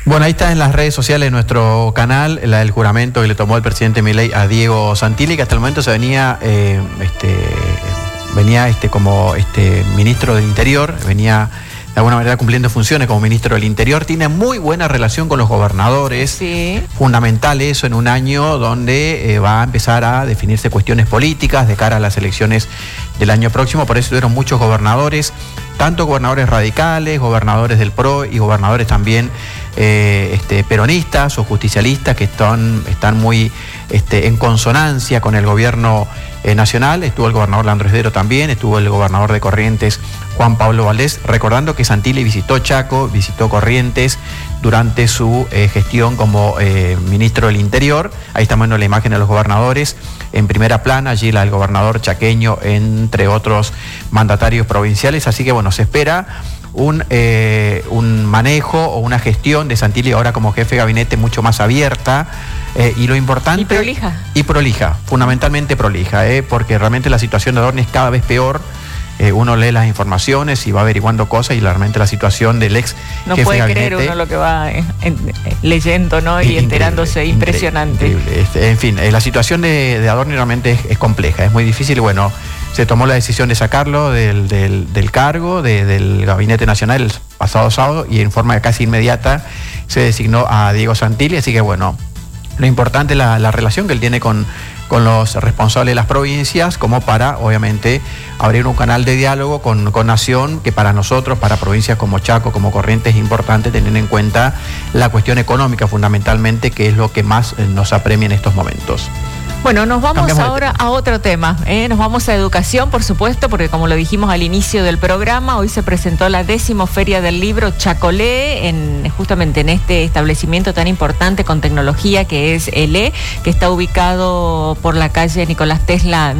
Bueno, ahí está en las redes sociales de nuestro canal, la del juramento que le tomó el presidente Milei a Diego Santilli, que hasta el momento se venía como ministro del Interior, venía de alguna manera cumpliendo funciones como ministro del Interior. Tiene muy buena relación con los gobernadores. Sí. Fundamental eso en un año donde va a empezar a definirse cuestiones políticas de cara a las elecciones del año próximo. Por eso tuvieron muchos gobernadores, tanto gobernadores radicales, gobernadores del PRO y gobernadores también peronistas o justicialistas que están muy en consonancia con el gobierno nacional. Estuvo el gobernador Leandro Esdero también, estuvo el gobernador de Corrientes, Juan Pablo Valdés, recordando que Santilli visitó Chaco, visitó Corrientes durante su gestión como ministro del Interior. Ahí estamos viendo la imagen de los gobernadores en primera plana, allí el gobernador chaqueño, entre otros mandatarios provinciales. Así que bueno, se espera un manejo o una gestión de Santilli ahora como jefe de gabinete mucho más abierta y lo importante... Y prolija, fundamentalmente prolija, porque realmente la situación de Adorni es cada vez peor. Uno lee las informaciones y va averiguando cosas y realmente la situación del ex no jefe puede de gabinete, creer uno lo que va leyendo, ¿no? Y enterándose, impresionante. Increíble. En fin, la situación de Adorni realmente es compleja, es muy difícil. Bueno, se tomó la decisión de sacarlo del cargo del Gabinete Nacional el pasado sábado y en forma casi inmediata se designó a Diego Santilli. Así que bueno, lo importante es la relación que él tiene con los responsables de las provincias, como para, obviamente, abrir un canal de diálogo con Nación, que para nosotros, para provincias como Chaco, como Corrientes, es importante tener en cuenta la cuestión económica fundamentalmente, que es lo que más nos apremia en estos momentos. Bueno, nos vamos ahora a otro tema. Nos vamos a educación, por supuesto, porque como lo dijimos al inicio del programa, hoy se presentó la 10ª Feria del Libro Chacolé, justamente en este establecimiento tan importante con tecnología que es ELE, que está ubicado por la calle Nicolás Tesla